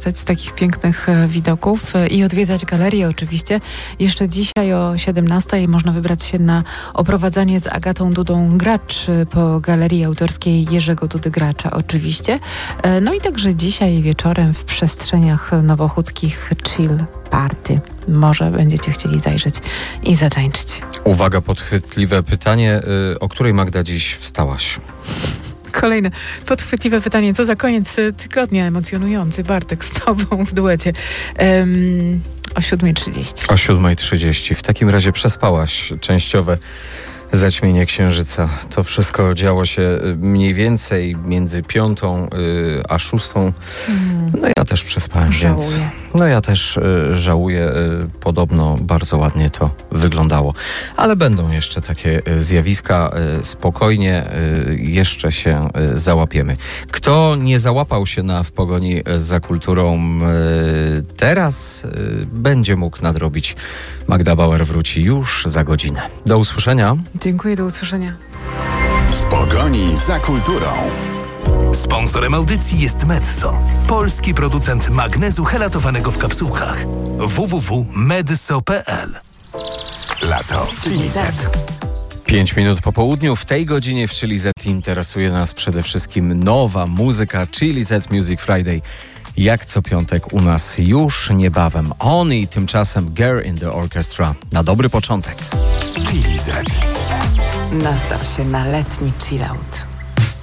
korzystać z takich pięknych widoków i odwiedzać galerię oczywiście. Jeszcze dzisiaj o 17:00 można wybrać się na oprowadzanie z Agatą Dudą Gracz po Galerii Autorskiej Jerzego Dudy Gracza oczywiście. No i także dzisiaj wieczorem w przestrzeniach nowochódzkich Chill Party. Może będziecie chcieli zajrzeć i zatańczyć. Uwaga, podchwytliwe pytanie. O której, Magda, dziś wstałaś? Kolejne podchwytliwe pytanie. Co za koniec tygodnia emocjonujący, Bartek, z tobą w duecie. O 7:30. O 7:30. W takim razie przespałaś częściowe zaćmienie księżyca. To wszystko działo się mniej więcej między 5:00 a 6:00. No ja też przespałem, więc... No ja też żałuję. Podobno bardzo ładnie to wyglądało. Ale będą jeszcze takie zjawiska. Spokojnie jeszcze się załapiemy. Kto nie załapał się w pogoni za kulturą teraz, będzie mógł nadrobić. Magda Bauer wróci już za godzinę. Do usłyszenia. Dziękuję, do usłyszenia. W pogoni za kulturą. Sponsorem audycji jest Medzo, polski producent magnezu helatowanego w kapsułkach. www.medso.pl. Lato w Chili Z. 5 minut po południu. W tej godzinie w Chili Z interesuje nas przede wszystkim nowa muzyka. Chili Z Music Friday. Jak co piątek u nas już niebawem. On i tymczasem Girl in the Orchestra. Na dobry początek. Chili Z. Nastaw się na letni chillout.